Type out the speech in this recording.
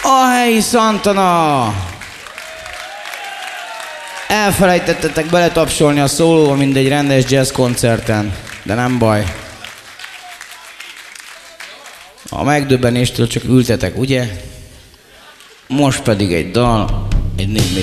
A helyi Santana! Elfelejtettetek beletapsolni a szólóba, mint egy rendes jazz koncerten, de nem baj. A megdöbbenéstől csak ültetek, ugye? Most pedig egy dal, egy